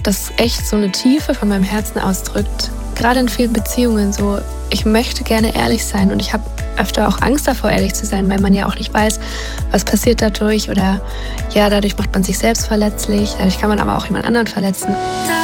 das echt so eine Tiefe von meinem Herzen ausdrückt. Gerade in vielen Beziehungen so, ich möchte gerne ehrlich sein und ich habe öfter auch Angst davor, ehrlich zu sein, weil man ja auch nicht weiß, was passiert dadurch oder ja, dadurch macht man sich selbst verletzlich, dadurch kann man aber auch jemand anderen verletzen.